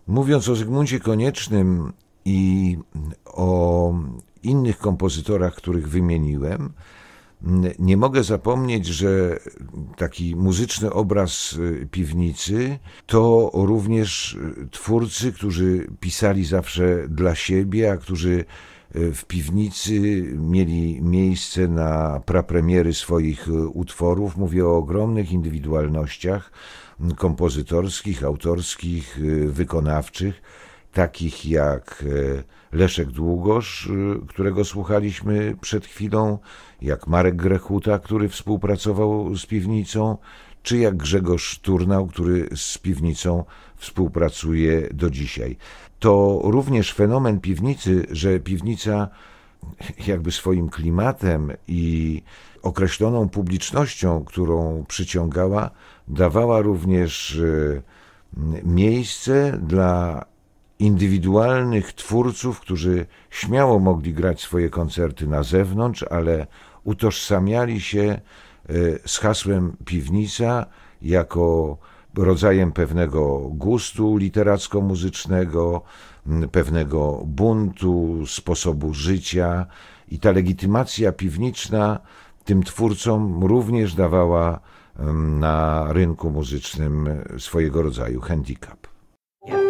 Mówiąc o Zygmuncie Koniecznym i o innych kompozytorach, których wymieniłem, nie mogę zapomnieć, że taki muzyczny obraz piwnicy to również twórcy, którzy pisali zawsze dla siebie, a którzy w piwnicy mieli miejsce na prapremiery swoich utworów. Mówię o ogromnych indywidualnościach kompozytorskich, autorskich, wykonawczych, takich jak Leszek Długosz, którego słuchaliśmy przed chwilą, jak Marek Grechuta, który współpracował z piwnicą, czy jak Grzegorz Turnał, który z piwnicą współpracuje do dzisiaj. To również fenomen piwnicy, że piwnica jakby swoim klimatem i określoną publicznością, którą przyciągała, dawała również miejsce dla indywidualnych twórców, którzy śmiało mogli grać swoje koncerty na zewnątrz, ale utożsamiali się z hasłem piwnica jako rodzajem pewnego gustu literacko-muzycznego, pewnego buntu, sposobu życia, i ta legitymacja piwniczna tym twórcom również dawała na rynku muzycznym swojego rodzaju handicap.